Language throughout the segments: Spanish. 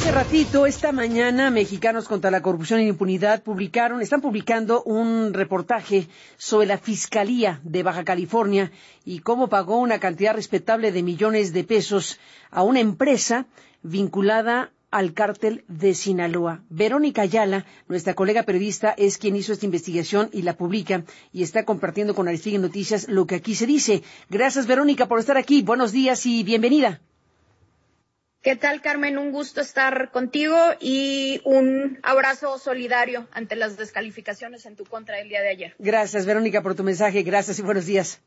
Hace ratito, esta mañana, Mexicanos contra la Corrupción y la Impunidad están publicando un reportaje sobre la Fiscalía de Baja California y cómo pagó una cantidad respetable de millones de pesos a una empresa vinculada al cártel de Sinaloa. Verónica Ayala, nuestra colega periodista, es quien hizo esta investigación y la publica y está compartiendo con Aristegui Noticias lo que aquí se dice. Gracias, Verónica, por estar aquí. Buenos días y bienvenida. ¿Qué tal, Carmen? Un gusto estar contigo y un abrazo solidario ante las descalificaciones en tu contra el día de ayer. Gracias, Verónica, por tu mensaje. Gracias y buenos días.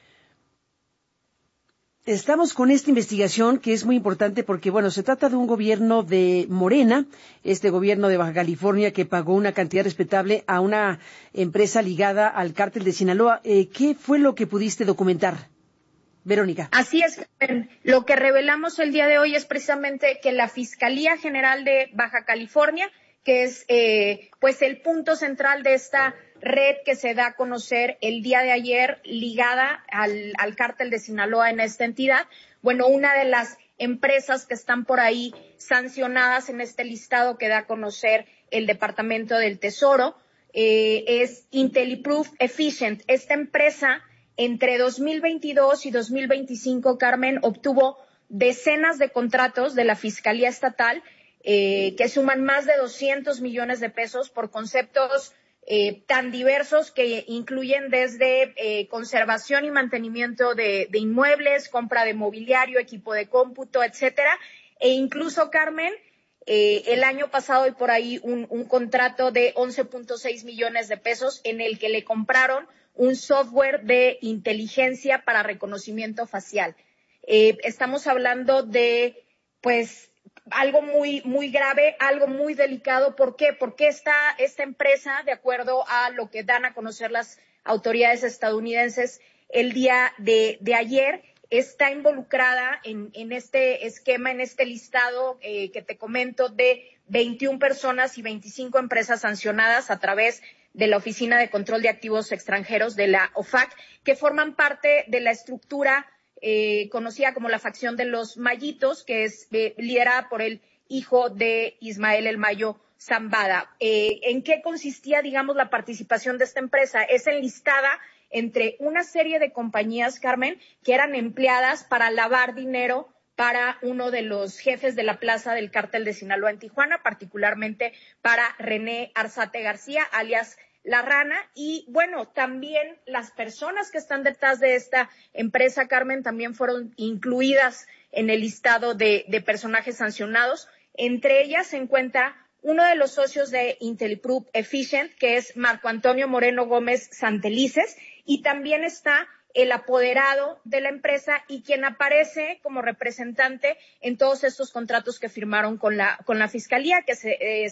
Estamos con esta investigación que es muy importante porque, se trata de un gobierno de Morena, este gobierno de Baja California que pagó una cantidad respetable a una empresa ligada al cártel de Sinaloa. ¿Qué fue lo que pudiste documentar, Verónica? Así es, lo que revelamos el día de hoy es precisamente que la Fiscalía General de Baja California, que es el punto central de esta red que se da a conocer el día de ayer ligada al cártel de Sinaloa en esta entidad, una de las empresas que están por ahí sancionadas en este listado que da a conocer el Departamento del Tesoro es IntelliProof Efficient. Esta empresa entre 2022 y 2025, Carmen, obtuvo decenas de contratos de la Fiscalía Estatal que suman más de 200 millones de pesos por conceptos tan diversos que incluyen desde conservación y mantenimiento de inmuebles, compra de mobiliario, equipo de cómputo, etcétera, e incluso, Carmen, el año pasado hay por ahí un contrato de 11.6 millones de pesos en el que le compraron un software de inteligencia para reconocimiento facial. Estamos hablando de, algo muy, muy grave, algo muy delicado. ¿Por qué? Porque esta empresa, de acuerdo a lo que dan a conocer las autoridades estadounidenses el día de ayer, está involucrada en este esquema, en este listado que te comento de 21 personas y 25 empresas sancionadas a través de la Oficina de Control de Activos Extranjeros de la OFAC, que forman parte de la estructura conocida como la facción de los Mayitos, que es liderada por el hijo de Ismael El Mayo Zambada. ¿En qué consistía, la participación de esta empresa? Es enlistada entre una serie de compañías, Carmen, que eran empleadas para lavar dinero para uno de los jefes de la plaza del cártel de Sinaloa en Tijuana, particularmente para René Arzate García, alias La Rana. Y también las personas que están detrás de esta empresa, Carmen, también fueron incluidas en el listado de personajes sancionados. Entre ellas se encuentra uno de los socios de IntelliProof Efficient, que es Marco Antonio Moreno Gómez Santelices, y también está el apoderado de la empresa y quien aparece como representante en todos estos contratos que firmaron con la Fiscalía, que se